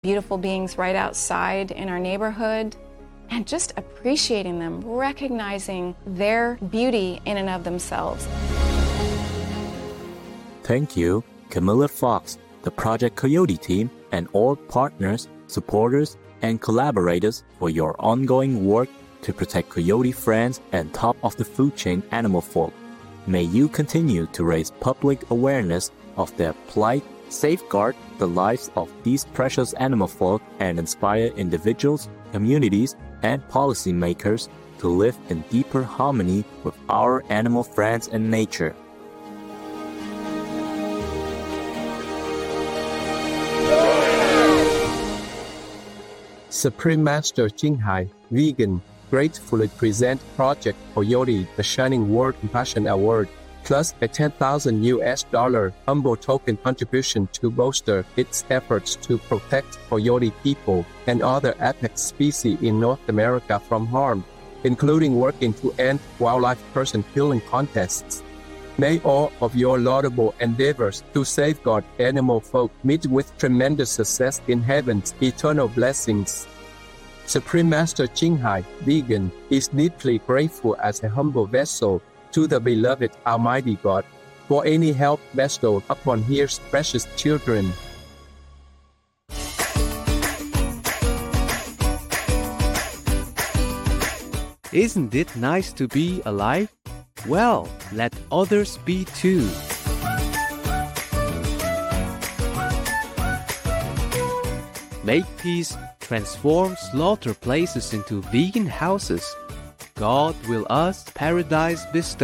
beautiful beings right outside in our neighborhood, and just appreciating them, recognizing their beauty in and of themselves. Thank you, Camilla Fox, the Project Coyote team, and all partners, supporters, and collaborators for your ongoing work to protect coyote friends and top of the food chain animal folk. May you continue to raise public awareness of their plight, safeguard the lives of these precious animal folk, and inspire individuals, communities, and policymakers to live in deeper harmony with our animal friends and nature. Supreme Master Jinghai, vegan, gratefully present Project Coyote the Shining World Compassion Award, plus a $10,000 humble token contribution to bolster its efforts to protect coyote people and other apex species in North America from harm, including working to end wildlife person killing contests. May all of your laudable endeavors to safeguard animal folk meet with tremendous success in heaven's eternal blessings. Supreme Master Jinghai, vegan, is deeply grateful as a humble vessel to the beloved Almighty God for any help bestowed upon His precious children. Isn't it nice to be alive? Well, let others be too. Make peace, transform slaughter places into vegan houses. God will us paradise bestow.